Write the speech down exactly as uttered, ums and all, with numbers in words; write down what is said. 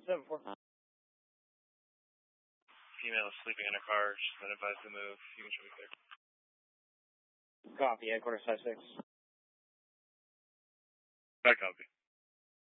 seven four. Female is sleeping in her car. She's been advised to move. You can show me clear. Copy, headquarters five six. Back copy.